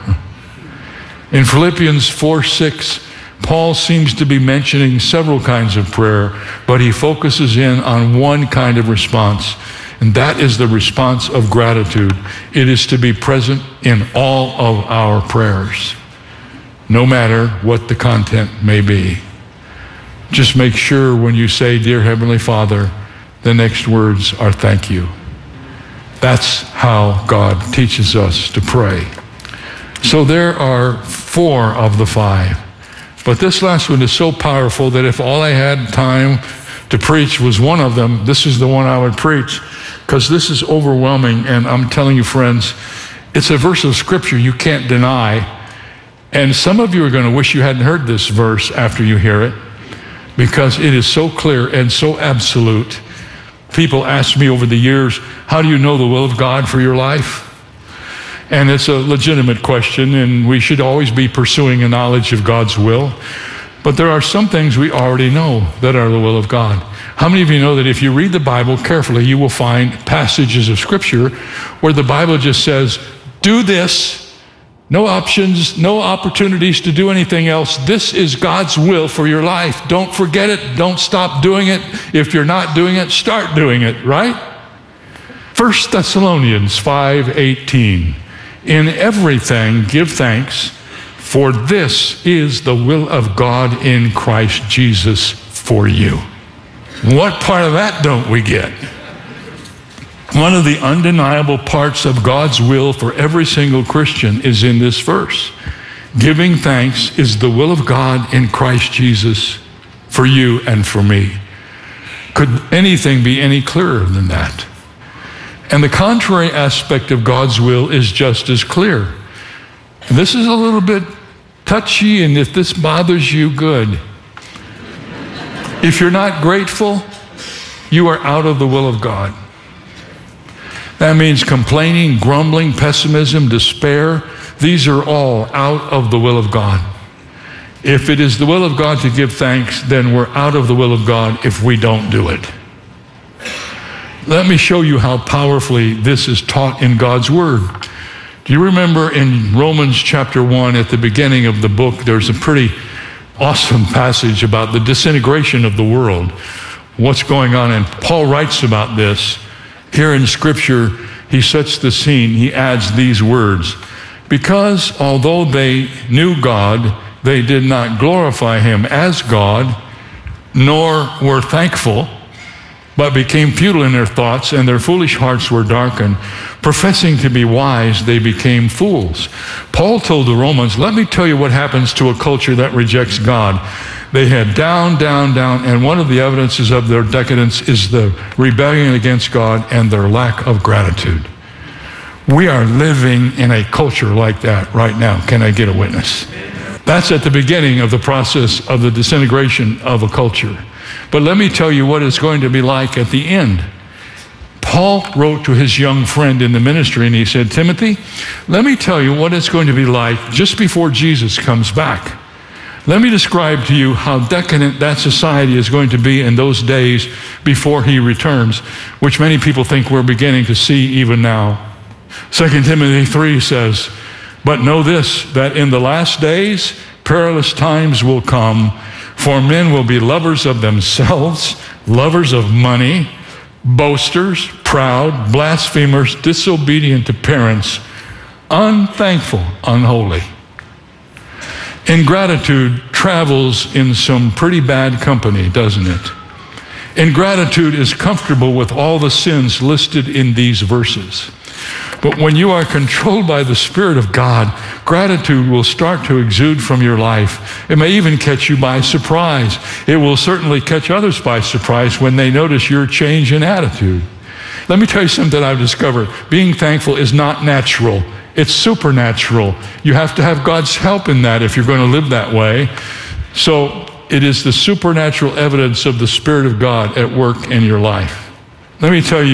In Philippians four six, Paul seems to be mentioning several kinds of prayer, but he focuses in on one kind of response, and that is the response of gratitude. It is to be present in all of our prayers, no matter what the content may be. Just make sure when you say, Dear Heavenly Father, the next words are thank you. That's how God teaches us to pray. So there are four of the five. But this last one is so powerful that if all I had time to preach was one of them, this is the one I would preach, because this is overwhelming. And I'm telling you, friends, it's a verse of Scripture you can't deny. And some of you are going to wish you hadn't heard this verse after you hear it, because it is so clear and so absolute. People ask me over the years, how do you know the will of God for your life? And it's a legitimate question, and we should always be pursuing a knowledge of God's will. But there are some things we already know that are the will of God. How many of you know that if you read the Bible carefully, you will find passages of Scripture where the Bible just says, do this, no options, no opportunities to do anything else. This is God's will for your life. Don't forget it. Don't stop doing it. If you're not doing it, start doing it, right? First Thessalonians five eighteen. In everything give thanks, for this is the will of God in Christ Jesus for you. What part of that don't we get? One of the undeniable parts of God's will for every single Christian is in this verse. Giving thanks is the will of God in Christ Jesus for you and for me. Could anything be any clearer than that? And the contrary aspect of God's will is just as clear. And this is a little bit touchy, and if this bothers you, good. If you're not grateful, you are out of the will of God. That means complaining, grumbling, pessimism, despair. These are all out of the will of God. If it is the will of God to give thanks, then we're out of the will of God if we don't do it. Let me show you how powerfully this is taught in God's Word. Do you remember in Romans chapter one, at the beginning of the book, there's a pretty awesome passage about the disintegration of the world, what's going on, and Paul writes about this. Here in Scripture, he sets the scene. He adds these words, because although they knew God, they did not glorify him as God, nor were thankful, but became futile in their thoughts, and their foolish hearts were darkened. Professing to be wise, they became fools. Paul told the Romans, let me tell you what happens to a culture that rejects God. They head down, down, down, and one of the evidences of their decadence is the rebellion against God and their lack of gratitude. We are living in a culture like that right now. Can I get a witness? That's at the beginning of the process of the disintegration of a culture. But let me tell you what it's going to be like at the end. Paul wrote to his young friend in the ministry, and he said, Timothy, let me tell you what it's going to be like just before Jesus comes back. Let me describe to you how decadent that society is going to be in those days before he returns, which many people think we're beginning to see even now. Second Timothy three says, but know this, that in the last days perilous times will come, for men will be lovers of themselves, lovers of money, boasters, proud, blasphemers, disobedient to parents, unthankful, unholy. Ingratitude travels in some pretty bad company, doesn't it? Ingratitude is comfortable with all the sins listed in these verses. But when you are controlled by the Spirit of God, gratitude will start to exude from your life. It may even catch you by surprise. It will certainly catch others by surprise when they notice your change in attitude. Let me tell you something I've discovered. Being thankful is not natural. It's supernatural. You have to have God's help in that if you're going to live that way. So it is the supernatural evidence of the Spirit of God at work in your life. Let me tell you